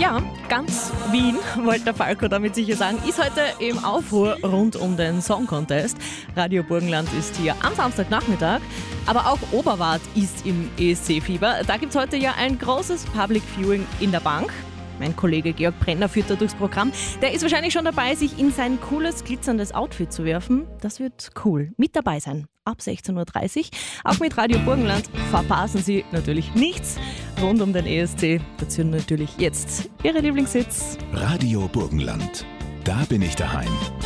Ja, ganz Wien, wollte der Falco damit sicher sagen, ist heute im Aufruhr rund um den Song Contest. Radio Burgenland ist hier am Samstagnachmittag, aber auch Oberwart ist im ESC-Fieber. Da gibt es heute ja ein großes Public Viewing in der Bank. Mein Kollege Georg Brenner führt da durchs Programm. Der ist wahrscheinlich schon dabei, sich in sein cooles, glitzerndes Outfit zu werfen. Das wird cool. Mit dabei sein. Ab 16.30 Uhr. Auch mit Radio Burgenland verpassen Sie natürlich nichts rund um den ESC. Dazu natürlich jetzt Ihre Lieblingshits. Radio Burgenland. Da bin ich daheim.